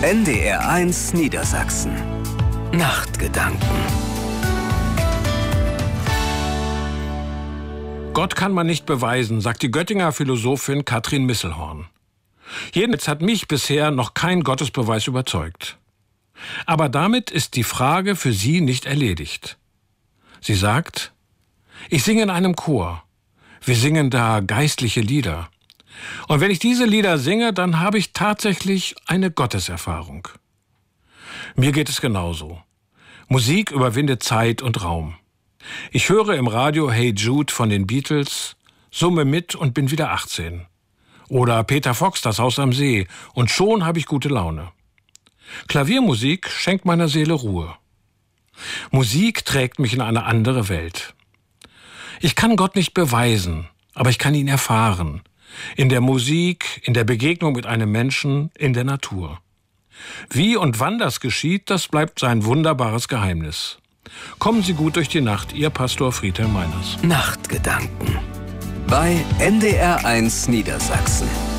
NDR1 Niedersachsen. Nachtgedanken. Gott kann man nicht beweisen, sagt die Göttinger Philosophin Katrin Misselhorn. Jedenfalls hat mich bisher noch kein Gottesbeweis überzeugt. Aber damit ist die Frage für sie nicht erledigt. Sie sagt: Ich singe in einem Chor. Wir singen da geistliche Lieder. Und wenn ich diese Lieder singe, dann habe ich tatsächlich eine Gotteserfahrung. Mir geht es genauso. Musik überwindet Zeit und Raum. Ich höre im Radio Hey Jude von den Beatles, summe mit und bin wieder 18. Oder Peter Fox, Das Haus am See, und schon habe ich gute Laune. Klaviermusik schenkt meiner Seele Ruhe. Musik trägt mich in eine andere Welt. Ich kann Gott nicht beweisen, aber ich kann ihn erfahren. In der Musik, in der Begegnung mit einem Menschen, in der Natur. Wie und wann das geschieht, das bleibt sein wunderbares Geheimnis. Kommen Sie gut durch die Nacht, Ihr Pastor Friedhelm Meiners. Nachtgedanken bei NDR1 Niedersachsen.